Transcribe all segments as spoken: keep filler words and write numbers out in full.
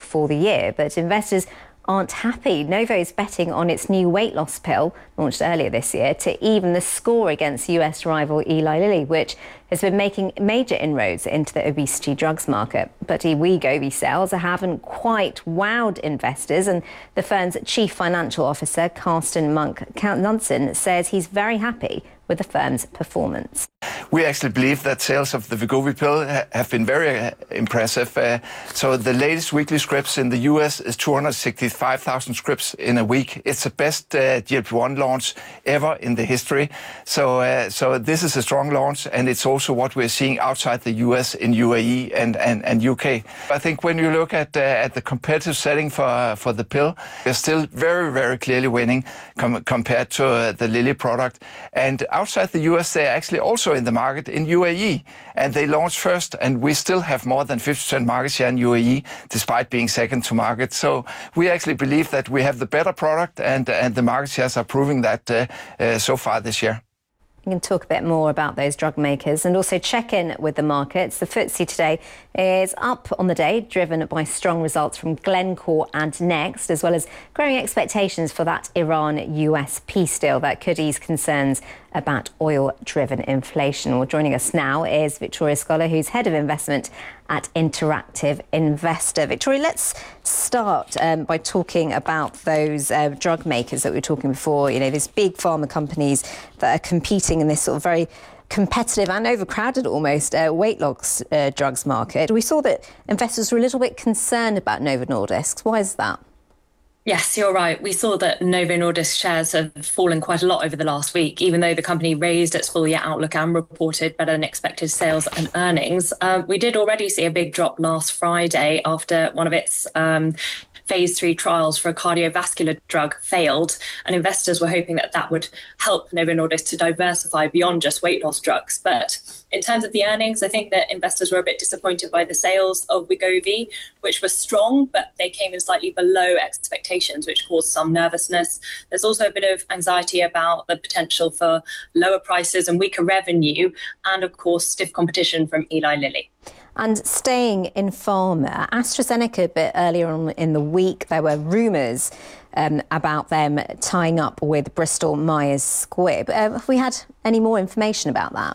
for the year, but investors aren't happy. Novo is betting on its new weight loss pill, launched earlier this year, to even the score against U S rival Eli Lilly, which has been making major inroads into the obesity drugs market. But Wegovy sales haven't quite wowed investors, and the firm's chief financial officer, Karsten Munk Knudsen, says he's very happy with the firm's performance. We actually believe that sales of the Wegovy pill have been very uh, impressive. Uh, so the latest weekly scripts in the U S is two hundred sixty-five thousand scripts in a week. It's the best uh, G L P one launch ever in the history. So, uh, so this is a strong launch, and it's also what we're seeing outside the U S in U A E and, and, and U K. I think when you look at, uh, at the competitive setting for, uh, for the pill, we're still very, very clearly winning com compared to uh, the Lilly product. And outside the U S, they're actually also in the market in U A E, and they launched first, and we still have more than fifty percent market share in U A E, despite being second to market. So we actually believe that we have the better product, and, and the market shares are proving that uh, uh, so far this year. We can talk a bit more about those drug makers and also check in with the markets. The F T S E today is up on the day, driven by strong results from Glencore and Next, as well as growing expectations for that Iran U S peace deal that could ease concerns about oil-driven inflation. Well, joining us now is Victoria Scholar, who's head of investment at Interactive Investor. Victoria, let's start um, by talking about those uh, drug makers that we were talking before. You know, these big pharma companies that are competing in this sort of very competitive and overcrowded almost uh, weight loss uh, drugs market. We saw that investors were a little bit concerned about Novo Nordisk. Why is that? Yes, you're right. We saw that Novo Nordisk shares have fallen quite a lot over the last week, even though the company raised its full year outlook and reported better than expected sales and earnings. Um, we did already see a big drop last Friday after one of its um, phase three trials for a cardiovascular drug failed, and investors were hoping that that would help Novo Nordisk to diversify beyond just weight loss drugs. But in terms of the earnings, I think that investors were a bit disappointed by the sales of Wegovy, which were strong, but they came in slightly below expectations, which caused some nervousness. There's also a bit of anxiety about the potential for lower prices and weaker revenue, and of course, stiff competition from Eli Lilly. And staying in pharma, AstraZeneca, a bit earlier on in the week, there were rumours um, about them tying up with Bristol Myers Squibb. Uh, have we had any more information about that?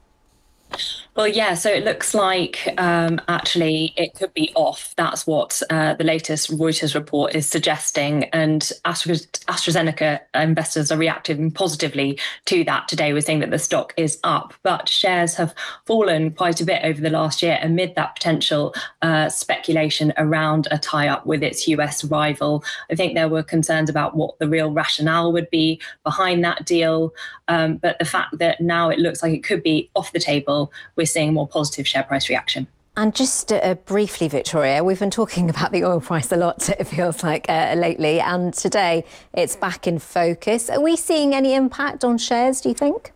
Well, yeah, so it looks like um, actually it could be off. That's what uh, the latest Reuters report is suggesting. And Astra AstraZeneca investors are reacting positively to that today. We're seeing that the stock is up, but shares have fallen quite a bit over the last year amid that potential uh, speculation around a tie-up with its U S rival. I think there were concerns about what the real rationale would be behind that deal. Um, but the fact that now it looks like it could be off the table, we're seeing more positive share price reaction. And just uh, briefly, Victoria, we've been talking about the oil price a lot, it feels like, uh, lately, and today it's back in focus. Are we seeing any impact on shares, do you think?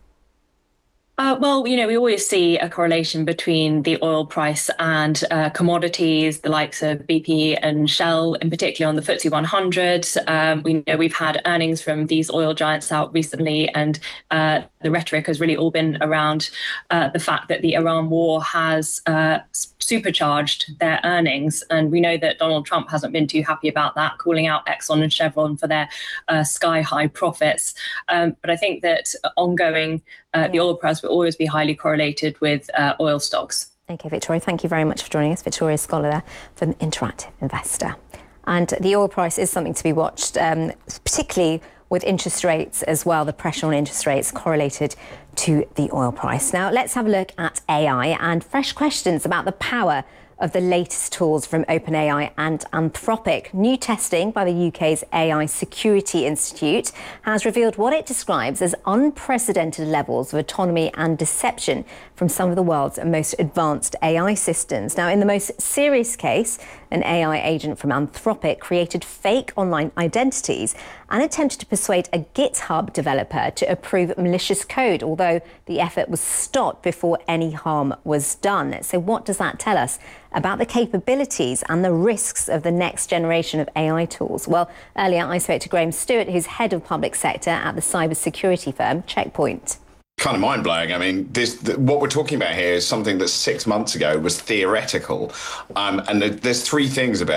Uh, well, you know, we always see a correlation between the oil price and uh, commodities, the likes of B P and Shell, in particular on the F T S E one hundred. Um, we know we've had earnings from these oil giants out recently, and uh, the rhetoric has really all been around uh, the fact that the Iran war has uh, supercharged their earnings. And we know that Donald Trump hasn't been too happy about that, calling out Exxon and Chevron for their uh, sky-high profits. Um, but I think that ongoing, uh, the oil price will always be highly correlated with uh, oil stocks. OK, Victoria, thank you very much for joining us. Victoria Scholar there from Interactive Investor. And the oil price is something to be watched, um, particularly with interest rates as well, the pressure on interest rates correlated to the oil price. Now, let's have a look at A I and fresh questions about the power of the latest tools from OpenAI and Anthropic. New testing by the U K's A I Security Institute has revealed what it describes as unprecedented levels of autonomy and deception from some of the world's most advanced A I systems. Now, in the most serious case, an A I agent from Anthropic created fake online identities and attempted to persuade a GitHub developer to approve malicious code, although the effort was stopped before any harm was done. So what does that tell us about the capabilities and the risks of the next generation of A I tools? Well, earlier I spoke to Graham Stewart, who's head of public sector at the cybersecurity firm Checkpoint. Kind of mind-blowing. I mean, this, th what we're talking about here is something that six months ago was theoretical. Um, and th there's three things about